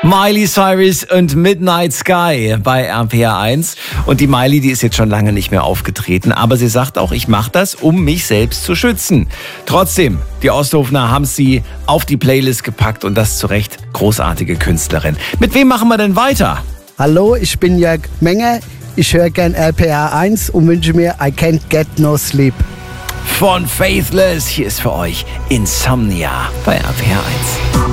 Miley Cyrus und Midnight Sky bei RPR 1. Und die Miley, die ist jetzt schon lange nicht mehr aufgetreten. Aber sie sagt auch, ich mache das, um mich selbst zu schützen. Trotzdem, die Osthofener haben sie auf die Playlist gepackt und das zu Recht. Großartige Künstlerin. Mit wem machen wir denn weiter? Hallo, ich bin Jörg Menger. Ich höre gern RPR 1 und wünsche mir I Can't Get No Sleep. Von Faithless, hier ist für euch Insomnia bei RPR 1.